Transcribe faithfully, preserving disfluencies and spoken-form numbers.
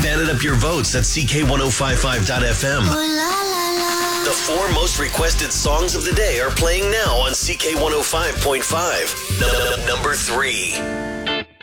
Tallied up your votes at C K ten fifty-five dot F M. The four most requested songs of the day are playing now on C K one oh five point five. Number three.